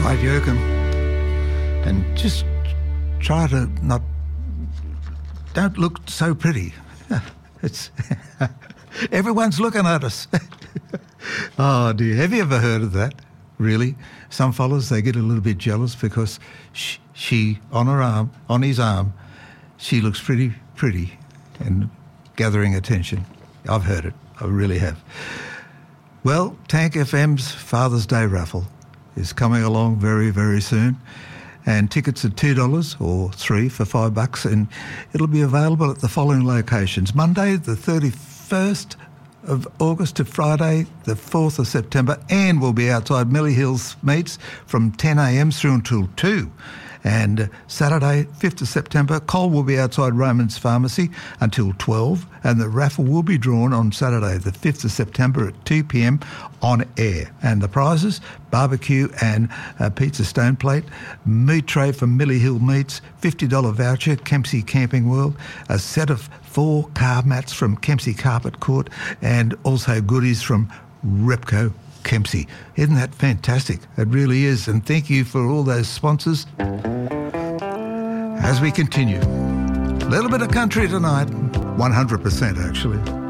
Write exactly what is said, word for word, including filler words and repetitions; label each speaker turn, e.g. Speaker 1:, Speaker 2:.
Speaker 1: Right, Joachim. And just try to not... Don't look so pretty. It's... Everyone's looking at us. Oh, dear. Have you ever heard of that? Really? Some fellas, they get a little bit jealous because she, she on her arm, on his arm, she looks pretty, pretty and gathering attention. I've heard it. I really have. Well, Tank F M's Father's Day raffle is coming along very, very soon. And tickets are two dollars or three for five bucks. And it'll be available at the following locations. Monday, the thirty-first of August to Friday, the fourth of September. And we'll be outside Millie Hills Meats from ten a m through until two. And uh, Saturday, fifth of September, Cole will be outside Roman's Pharmacy until twelve, and the raffle will be drawn on Saturday, the fifth of September at two p m on air. And the prizes, barbecue and uh, pizza stone plate, meat tray from Millie Hill Meats, fifty dollars voucher, Kempsey Camping World, a set of four car mats from Kempsey Carpet Court, and also goodies from Repco Kempsey. Isn't that fantastic? It really is. And thank you for all those sponsors. As we continue, a little bit of country tonight, one hundred percent actually.